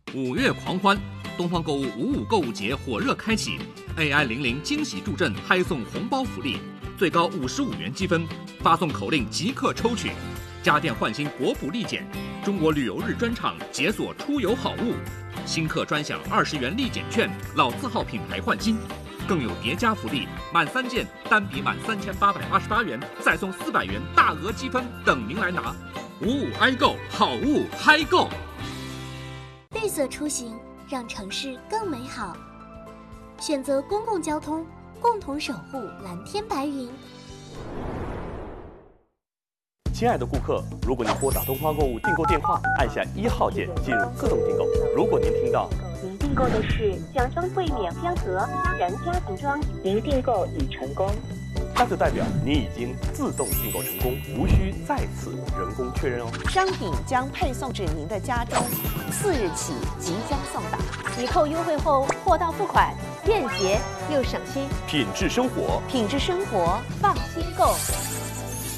5月狂欢，东方购物55购物节火热开启 ，AI00惊喜助阵，嗨送红包福利，最高55元积分，发送口令即刻抽取。家电换新国补立减，中国旅游日专场解锁出游好物，新客专享20元立减券，老字号品牌换新。更有叠加福利，满3件单笔满3888元，再送400元大额积分等您来拿。55i购，好物嗨购。 绿色出行让城市更美好，选择公共交通，共同守护蓝天白云。 亲爱的顾客，如果您拨打东方购物订购电话，按下1号键进入自动订购。如果您听到您订购的是奖装柜免标盒家人家庭装，您订购已成功， 那就代表您已经自动订购成功，无需再次人工确认哦。 商品将配送至您的家中，4日起即将送达。 抵扣优惠后，货到付款，便捷又省心。 品质生活， 放心购。